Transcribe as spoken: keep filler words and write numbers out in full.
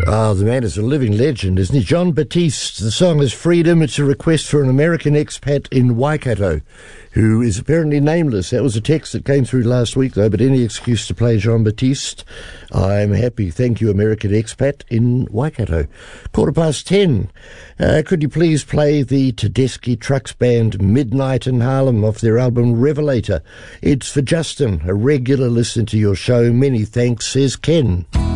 Ah, the man is a living legend, isn't he? Jon Batiste. The song is Freedom. It's a request for an American expat in Waikato, who is apparently nameless. That was a text that came through last week, though, but any excuse to play Jon Batiste, I'm happy. Thank you, American expat in Waikato. Quarter past ten. Uh, could you please play the Tedeschi Trucks Band Midnight in Harlem off their album Revelator? It's for Justin, a regular listener to your show. Many thanks, says Ken.